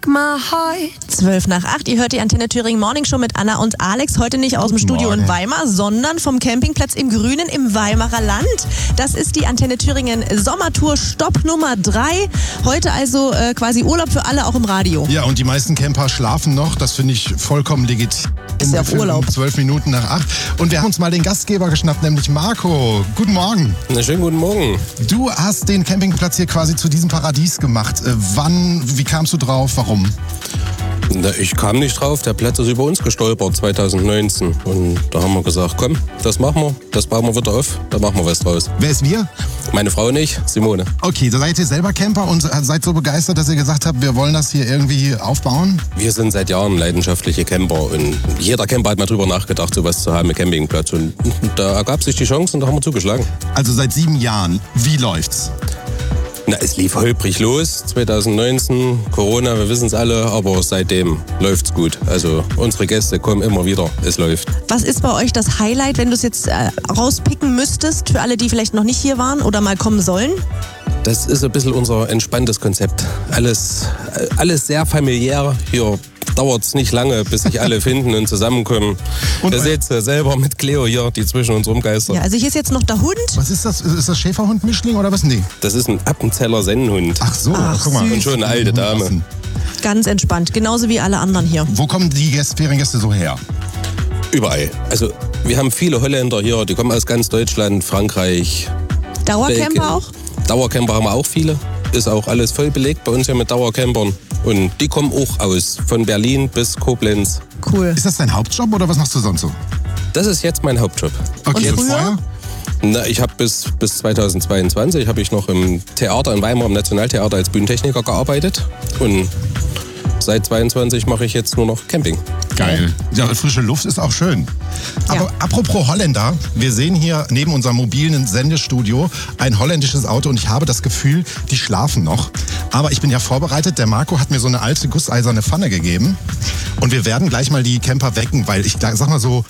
12 nach 8. Ihr hört die Antenne Thüringen Morning Show mit Anna und Alex. Heute nicht aus dem Studio in Weimar, sondern vom Campingplatz im Grünen im Weimarer Land. Das ist die Antenne Thüringen Sommertour Stopp Nummer 3. Heute also quasi Urlaub für alle, auch im Radio. Ja, und die meisten Camper schlafen noch. Das finde ich vollkommen legitim. Ist ja Urlaub. 12 Minuten nach 8. Und wir haben uns mal den Gastgeber geschnappt, nämlich Marco. Guten Morgen. Na, schönen guten Morgen. Du hast den Campingplatz hier quasi zu diesem Paradies gemacht. Wie kamst du drauf? Warum? Na, ich kam nicht drauf, der Platz ist über uns gestolpert 2019 und da haben wir gesagt, komm, das machen wir, das bauen wir wieder auf, da machen wir was draus. Wer ist wir? Meine Frau und ich, Simone. Okay, da seid ihr selber Camper und seid so begeistert, dass ihr gesagt habt, wir wollen das hier irgendwie aufbauen? Wir sind seit Jahren leidenschaftliche Camper und jeder Camper hat mal drüber nachgedacht, sowas zu haben, einen Campingplatz, und da ergab sich die Chance und da haben wir zugeschlagen. Also seit 7 Jahren, wie läuft's? Na, es lief holprig los, 2019, Corona, wir wissen es alle, aber seitdem läuft's gut. Also unsere Gäste kommen immer wieder, es läuft. Was ist bei euch das Highlight, wenn du es jetzt rauspicken müsstest, für alle, die vielleicht noch nicht hier waren oder mal kommen sollen? Das ist ein bisschen unser entspanntes Konzept. Alles sehr familiär. Hier dauert es nicht lange, bis sich alle finden und zusammenkommen. Und ihr seht selber mit Cleo hier, die zwischen uns rumgeistert. Ja, also hier ist jetzt noch der Hund. Was ist das? Ist das Schäferhund-Mischling oder was? Nee. Das ist ein Appenzeller Sennenhund. Ach so, guck mal. Und schon eine alte Dame. Ganz entspannt, genauso wie alle anderen hier. Wo kommen die Feriengäste so her? Überall. Also wir haben viele Holländer hier, die kommen aus ganz Deutschland, Frankreich. Dauercamper Belgien. auch? Dauercamper haben wir auch viele. Ist auch alles voll belegt bei uns hier mit Dauercampern. Und die kommen auch aus, von Berlin bis Koblenz. Cool. Ist das dein Hauptjob oder was machst du sonst so? Das ist jetzt mein Hauptjob. Okay, und früher? Na, ich habe bis 2022 habe ich noch im Theater in Weimar, im Nationaltheater als Bühnentechniker gearbeitet. Und seit 22 mache ich jetzt nur noch Camping. Geil. Ja, frische Luft ist auch schön. Aber apropos Holländer, wir sehen hier neben unserem mobilen Sendestudio ein holländisches Auto und ich habe das Gefühl, die schlafen noch. Aber ich bin ja vorbereitet, der Marco hat mir so eine alte gusseiserne Pfanne gegeben und wir werden gleich mal die Camper wecken, weil ich sag mal so,